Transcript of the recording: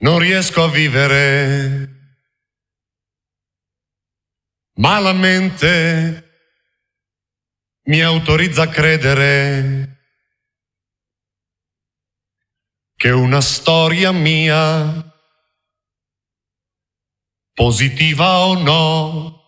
Non riesco a vivere, ma la mente mi autorizza a credere che una storia mia, positiva o no,